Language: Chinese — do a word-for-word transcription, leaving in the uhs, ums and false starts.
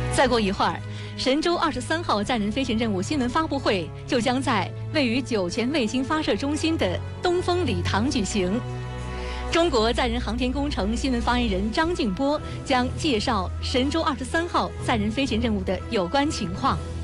再过一会儿，神舟二十三号载人飞行任务新闻发布会就将在位于酒泉卫星发射中心的东风礼堂举行。中国载人航天工程新闻发言人张静波将介绍神舟二十三号载人飞行任务的有关情况。